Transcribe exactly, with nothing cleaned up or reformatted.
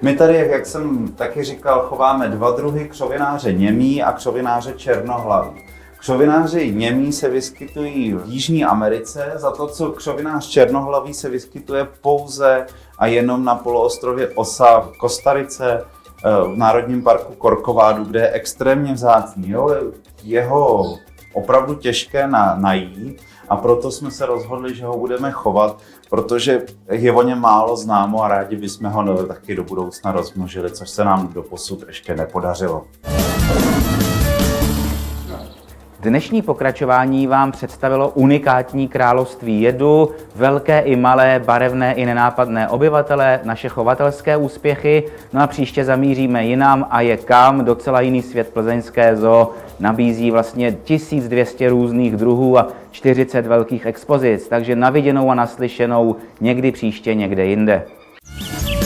My tady, jak jsem taky říkal, chováme dva druhy křovináře němý a křovináře černohlavý. Křovináři němí se vyskytují v Jižní Americe, za to, co křovinář černohlavý se vyskytuje pouze a jenom na poloostrově Osa v Kostarice, v Národním parku Corcovado, kde je extrémně vzácný. Jo? Jeho opravdu těžké na, najít a proto jsme se rozhodli, že ho budeme chovat, protože je o něm málo známo a rádi bychom ho taky do budoucna rozmnožili, což se nám doposud ještě nepodařilo. Dnešní pokračování vám představilo unikátní království jedu, velké i malé, barevné i nenápadné obyvatele, naše chovatelské úspěchy. No a příště zamíříme jinam a je kam, docela jiný svět. Plzeňské zoo nabízí vlastně tisíc dvě stě různých druhů a čtyřicet velkých expozic, takže na viděnou a naslyšenou někdy příště někde jinde.